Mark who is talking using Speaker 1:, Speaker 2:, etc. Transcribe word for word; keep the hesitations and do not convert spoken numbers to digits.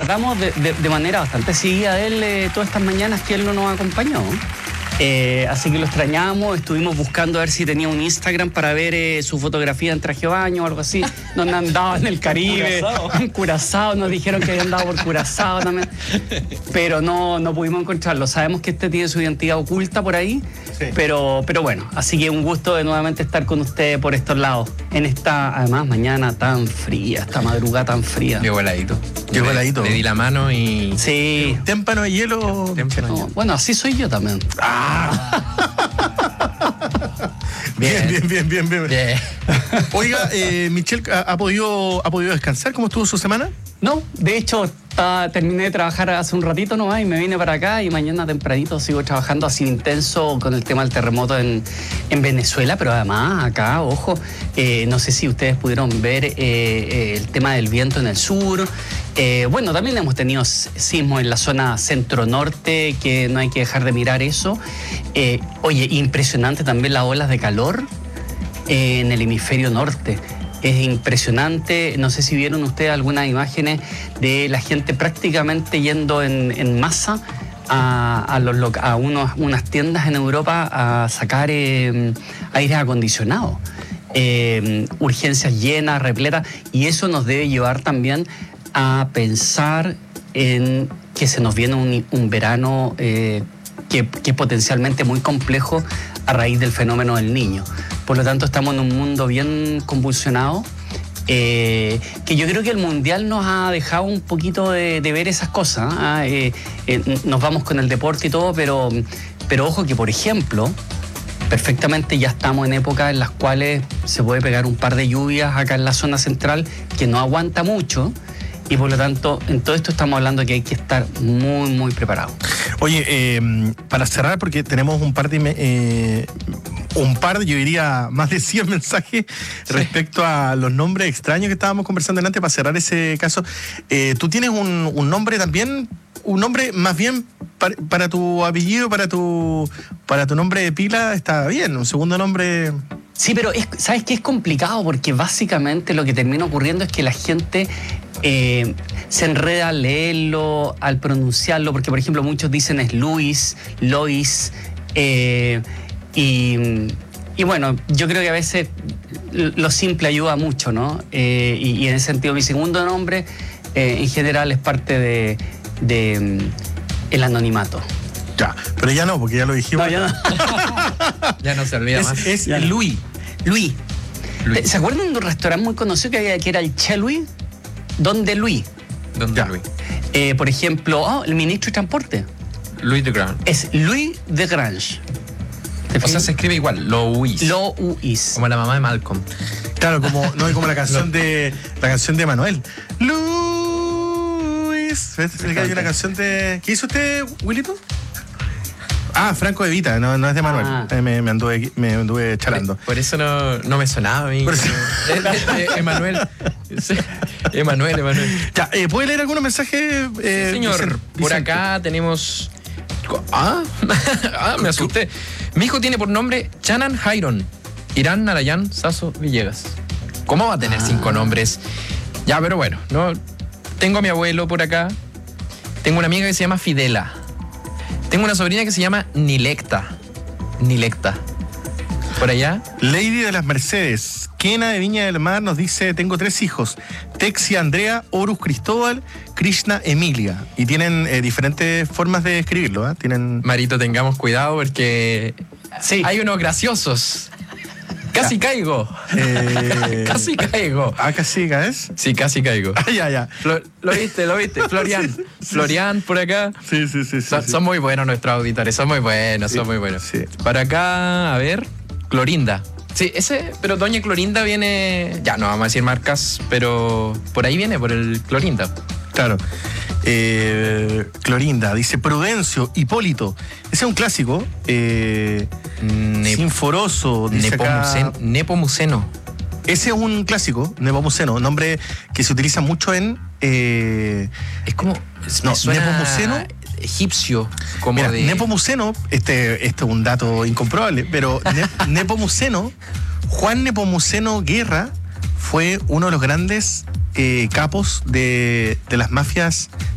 Speaker 1: acordamos de, de, de manera bastante seguida de él eh, todas estas mañanas que él no nos acompañó. Eh, así que lo extrañamos, estuvimos buscando a ver si tenía un Instagram para ver eh, su fotografía en traje de baño o algo así, donde andaba en el Caribe, en Curazao, nos dijeron que había andado por Curazao también, pero no, no pudimos encontrarlo. Sabemos que este tiene su identidad oculta por ahí, sí. pero, pero bueno, así que un gusto de nuevamente estar con ustedes por estos lados, en esta, además, mañana tan fría, esta madrugada tan fría.
Speaker 2: Llegó heladito.
Speaker 3: Llegó heladito.
Speaker 2: Le di la mano y...
Speaker 1: Sí.
Speaker 3: Témpano de hielo.
Speaker 2: Témpano.
Speaker 1: No, bueno, así soy yo también.
Speaker 3: Ah. Bien, bien, bien, bien, bien.
Speaker 2: Yeah.
Speaker 3: Oiga, eh, Michelle, ¿ha, ha, podido, ¿ha podido descansar? ¿Cómo estuvo su semana?
Speaker 1: No, de hecho, está, terminé de trabajar hace un ratito nomás y me vine para acá y mañana tempranito sigo trabajando así intenso con el tema del terremoto en, en Venezuela, pero además acá, ojo, eh, no sé si ustedes pudieron ver eh, eh, el tema del viento en el sur. Eh, bueno, también hemos tenido sismos en la zona centro-norte, que no hay que dejar de mirar eso. Eh, oye, impresionante también las olas de calor eh, en el hemisferio norte. Es impresionante, no sé si vieron ustedes algunas imágenes de la gente prácticamente yendo en, en masa a, a, los, a unos, unas tiendas en Europa a sacar eh, aire acondicionado. Eh, urgencias llenas, repletas, y eso nos debe llevar también a pensar en que se nos viene un, un verano eh, que, que es potencialmente muy complejo a raíz del fenómeno del Niño. Por lo tanto, estamos en un mundo bien convulsionado, eh, que yo creo que el Mundial nos ha dejado un poquito de, de ver esas cosas. ¿eh? Eh, eh, nos vamos con el deporte y todo, pero, pero ojo que, por ejemplo, perfectamente ya estamos en épocas en las cuales se puede pegar un par de lluvias acá en la zona central que no aguanta mucho. Y por lo tanto, en todo esto estamos hablando que hay que estar muy, muy preparados.
Speaker 3: Oye, eh, para cerrar, porque tenemos un par de... Eh, un par, yo diría, más de cien mensajes sí. respecto a los nombres extraños que estábamos conversando delante, para cerrar ese caso. Eh, ¿Tú tienes un, un nombre también, un nombre más bien para, para tu apellido, para tu, para tu nombre de pila? Está bien, un segundo nombre...
Speaker 1: Sí, pero es, ¿sabes qué? Es complicado porque básicamente lo que termina ocurriendo es que la gente eh, se enreda al leerlo, al pronunciarlo, porque por ejemplo muchos dicen es Luis, Lois, eh, y, y bueno, yo creo que a veces lo simple ayuda mucho, ¿no? Eh, y, y en ese sentido mi segundo nombre eh, en general es parte de, de um, el anonimato.
Speaker 3: Ya, pero ya no, porque ya lo dijimos.
Speaker 1: No, ya no.
Speaker 2: Ya no se olvida
Speaker 3: es,
Speaker 2: más.
Speaker 3: Es
Speaker 1: ya
Speaker 3: Luis.
Speaker 1: No. Luis.
Speaker 2: Luis.
Speaker 1: ¿Se acuerdan de un restaurante muy conocido que había, que era el Che Luis? ¿Dónde Luis?
Speaker 2: ¿Dónde Luis?
Speaker 1: Eh, por ejemplo, oh, el ministro de Transporte.
Speaker 2: Luis de Grange.
Speaker 1: Es Luis de Grange.
Speaker 2: O sea, se escribe igual, Louis.
Speaker 1: Louis.
Speaker 2: Como la mamá de Malcolm.
Speaker 3: Claro, como, no, como la canción de la canción de Manuel. Luis. ¿Ves? Hay una canción de... ¿Qué hizo usted, Willito? Ah, Franco de Vita, no, no es de Manuel.
Speaker 1: Ah.
Speaker 3: Eh, me, me, anduve, me anduve charlando.
Speaker 2: Por, por eso no, no me sonaba a mí. Emanuel. Emanuel, Emanuel.
Speaker 3: Ya, eh, ¿puede leer algunos mensajes? Eh,
Speaker 2: Sí, señor.
Speaker 3: Vicente?
Speaker 2: Por acá tenemos... Ah, ah, me asusté. Mi hijo tiene por nombre Chanan Jairon Irán Narayan Sasso Villegas. ¿Cómo va a tener ah. cinco nombres? Ya, pero bueno, no. Tengo a mi abuelo por acá. Tengo una amiga que se llama Fidela. Tengo una sobrina que se llama Nilecta. Nilecta. Por allá.
Speaker 3: Lady de las Mercedes. Kena de Viña del Mar nos dice: tengo tres hijos. Texi Andrea, Horus Cristóbal, Krishna Emilia. Y tienen eh, diferentes formas de escribirlo. ¿eh? Tienen...
Speaker 2: Marito, tengamos cuidado porque
Speaker 1: sí.
Speaker 2: hay unos graciosos. Casi ya. caigo.
Speaker 3: Eh...
Speaker 2: casi caigo.
Speaker 3: Ah, casi caes.
Speaker 2: Sí, casi caigo.
Speaker 3: Ah, ya, ya.
Speaker 2: Lo, lo viste, lo viste. Florian. Sí, sí, Florian por acá.
Speaker 3: Sí, sí, sí. sí,
Speaker 2: son,
Speaker 3: sí.
Speaker 2: son muy buenos nuestros auditores. Son muy buenos, sí, son muy buenos.
Speaker 3: Sí.
Speaker 2: Para acá, a ver, Clorinda. Sí, ese, pero Doña Clorinda viene. Ya no vamos a decir marcas, pero por ahí viene, por el Clorinda.
Speaker 3: Claro. Eh, Clorinda, dice Prudencio, Hipólito. Ese es un clásico. Eh,
Speaker 2: ne
Speaker 3: Sinforoso, dice
Speaker 2: Nepomuceno,
Speaker 3: acá.
Speaker 2: Nepomuceno.
Speaker 3: Ese es un clásico, Nepomuceno, nombre que se utiliza mucho en... Eh,
Speaker 2: es como...
Speaker 3: No,
Speaker 2: suena
Speaker 3: Nepomuceno...
Speaker 2: egipcio. Como
Speaker 3: Mira,
Speaker 2: de...
Speaker 3: Nepomuceno, este, este es un dato incomprobable, pero ne, Nepomuceno, Juan Nepomuceno Guerra, fue uno de los grandes eh, capos de, de las mafias